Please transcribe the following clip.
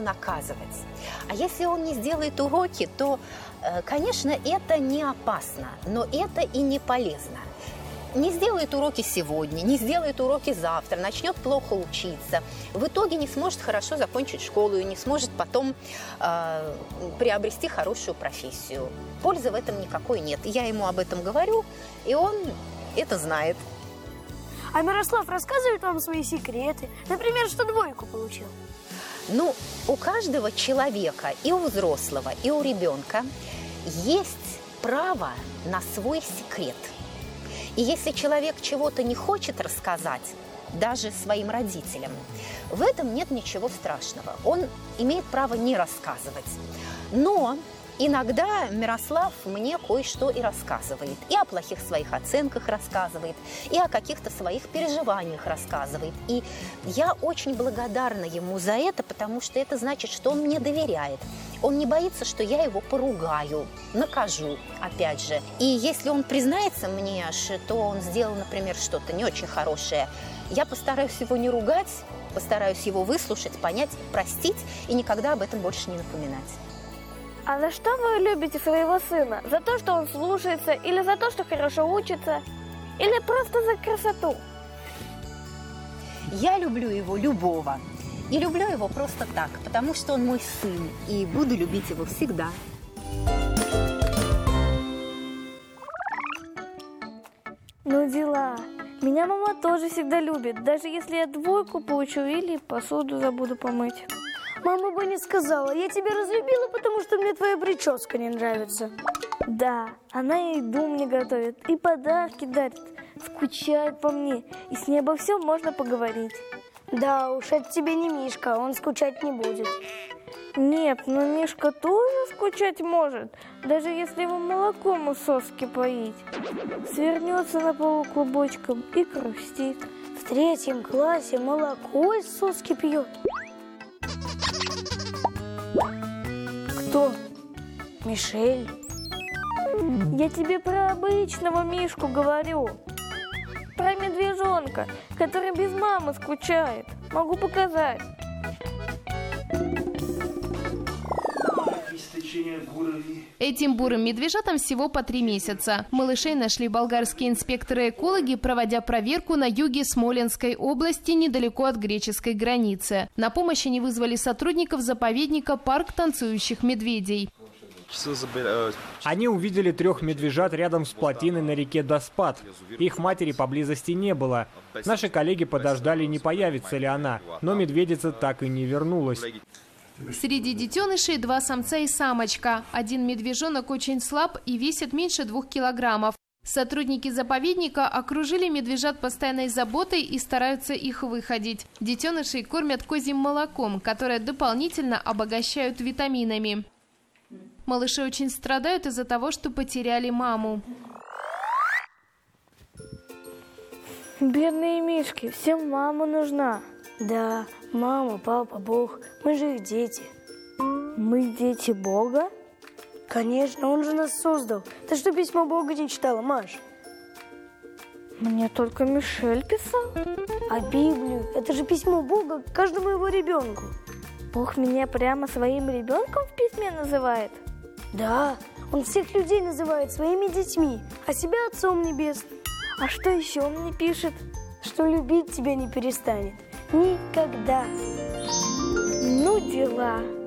наказывать. А если он не сделает уроки, то, конечно, это не опасно, но это и не полезно. Не сделает уроки сегодня, не сделает уроки завтра, начнет плохо учиться. В итоге не сможет хорошо закончить школу и не сможет потом приобрести хорошую профессию. Пользы в этом никакой нет. Я ему об этом говорю, и он это знает. А Мирослав рассказывает вам свои секреты? Например, что двойку получил? Ну, у каждого человека, и у взрослого, и у ребенка есть право на свой секрет. И если человек чего-то не хочет рассказать, даже своим родителям, в этом нет ничего страшного. Он имеет право не рассказывать. Но иногда Мирослав мне кое-что и рассказывает. И о плохих своих оценках рассказывает, и о каких-то своих переживаниях рассказывает. И я очень благодарна ему за это, потому что это значит, что он мне доверяет. Он не боится, что я его поругаю, накажу, опять же. И если он признается мне, что он сделал, например, что-то не очень хорошее, я постараюсь его не ругать, постараюсь его выслушать, понять, простить и никогда об этом больше не напоминать. А за что вы любите своего сына? За то, что он слушается, или за то, что хорошо учится, или просто за красоту? Я люблю его любого. И люблю его просто так, потому что он мой сын, и буду любить его всегда. Ну дела. Меня мама тоже всегда любит, даже если я двойку получу или посуду забуду помыть. Мама бы не сказала, я тебя разлюбила, потому что мне твоя прическа не нравится. Да, она и еду мне готовит, и подарки дарит, скучает по мне, и с ней обо всем можно поговорить. Да уж, это тебе не Мишка, он скучать не будет. Нет, но Мишка тоже скучать может, даже если его молоком у соски поить. Свернется на полу клубочком и грустит. В 3 классе молоко из соски пьет. Кто? Мишель. Я тебе про обычного Мишку говорю. Про медвежонка, который без мамы скучает. Могу показать. Этим бурым медвежатам всего по 3 месяца. Малышей нашли болгарские инспекторы-экологи, проводя проверку на юге Смоленской области, недалеко от греческой границы. На помощь они вызвали сотрудников заповедника «Парк танцующих медведей». Они увидели 3 медвежат рядом с плотиной на реке Доспат. Их матери поблизости не было. Наши коллеги подождали, не появится ли она, но медведица так и не вернулась. Среди детенышей 2 самца и самочка. Один медвежонок очень слаб и весит меньше 2 килограммов. Сотрудники заповедника окружили медвежат постоянной заботой и стараются их выходить. Детенышей кормят козьим молоком, которое дополнительно обогащают витаминами. Малыши очень страдают из-за того, что потеряли маму. Бедные мишки, всем мама нужна. Да, мама, папа, Бог, мы же их дети. Мы дети Бога? Конечно, Он же нас создал. Ты что, письмо Бога не читала, Маш? Мне только Мишель писал. А Библию? Это же письмо Бога каждому его ребенку. Бог меня прямо своим ребенком в письме называет? Да, Он всех людей называет своими детьми, а себя Отцом Небесным. А что еще Он мне пишет? Что любить тебя не перестанет. Никогда. Ну дела.